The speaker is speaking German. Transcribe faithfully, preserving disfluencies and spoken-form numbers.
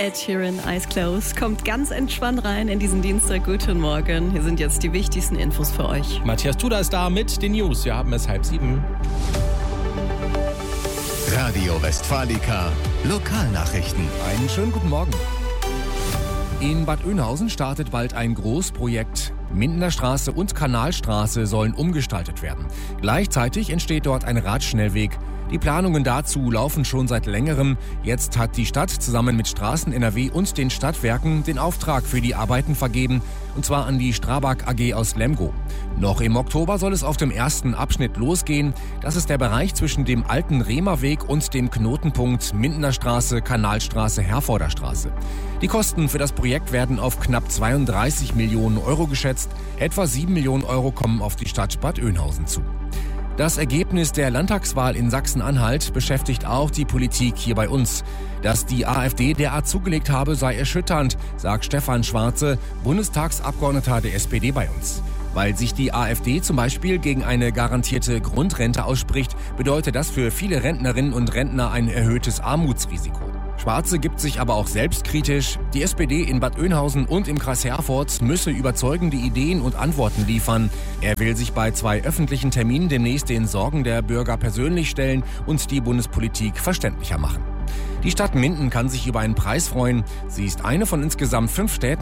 Ed Sheeran, Eyes Closed, kommt ganz entspannt rein in diesen Dienstag. Guten Morgen. Hier sind jetzt die wichtigsten Infos für euch. Matthias Tuda ist da mit den News. Wir haben es halb sieben. Radio Westfalica, Lokalnachrichten. Einen schönen guten Morgen. In Bad Oeynhausen startet bald ein Großprojekt. Mindener Straße und Kanalstraße sollen umgestaltet werden. Gleichzeitig entsteht dort ein Radschnellweg. Die Planungen dazu laufen schon seit längerem. Jetzt hat die Stadt zusammen mit Straßen N R W und den Stadtwerken den Auftrag für die Arbeiten vergeben, und zwar an die Strabag A G aus Lemgo. Noch im Oktober soll es auf dem ersten Abschnitt losgehen. Das ist der Bereich zwischen dem alten Rehmerweg und dem Knotenpunkt Mindener Straße, Kanalstraße, Herforder Straße. Die Kosten für das Projekt werden auf knapp zweiunddreißig Millionen Euro geschätzt. Etwa sieben Millionen Euro kommen auf die Stadt Bad Oeynhausen zu. Das Ergebnis der Landtagswahl in Sachsen-Anhalt beschäftigt auch die Politik hier bei uns. Dass die AfD derart zugelegt habe, sei erschütternd, sagt Stefan Schwarze, Bundestagsabgeordneter der S P D bei uns. Weil sich die AfD zum Beispiel gegen eine garantierte Grundrente ausspricht, bedeutet das für viele Rentnerinnen und Rentner ein erhöhtes Armutsrisiko. Schwarze gibt sich aber auch selbstkritisch. Die S P D in Bad Oeynhausen und im Kreis Herford müsse überzeugende Ideen und Antworten liefern. Er will sich bei zwei öffentlichen Terminen demnächst den Sorgen der Bürger persönlich stellen und die Bundespolitik verständlicher machen. Die Stadt Minden kann sich über einen Preis freuen. Sie ist eine von insgesamt fünf Städten